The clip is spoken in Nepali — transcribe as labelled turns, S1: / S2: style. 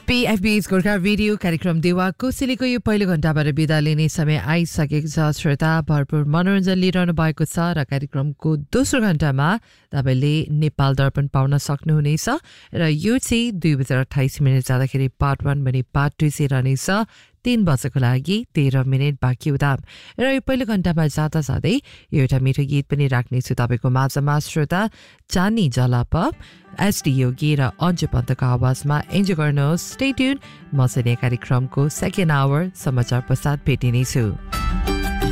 S1: PFB's गोर्खा रेडियो कार्यक्रम देवा कोसेलीको यो पहिलो घण्टाबाट बिदा लिने समय आइसकेको छ। श्रोता भरपूर मनोरञ्जन लिइरहनु भएको छ र कार्यक्रमको दोस्रो घण्टामा तपाईले नेपाल दर्पण पाउन सक्नुहुनेछ र यो चाहिँ 2:28 जाँदाखेरि पार्ट 1 भने पार्ट 2 चाहिँ रहनेछ 3 वर्षको लागि 13 मिनेट बाँकी हुँदा र यो पहिलो घण्टामा जाँदा जाँदै एउटा मिठो गीत पनि राख्नेछु तपाईको माझमा। श्रोता चानी जलाप एसडी योगी र अन्जु पन्तको आवाजमा एन्जोय गर्नुहोस्। Stay tune. म चाहिँ कार्यक्रमको सेकेन्ड आवर समाचार पश्चात भेटिनेछु।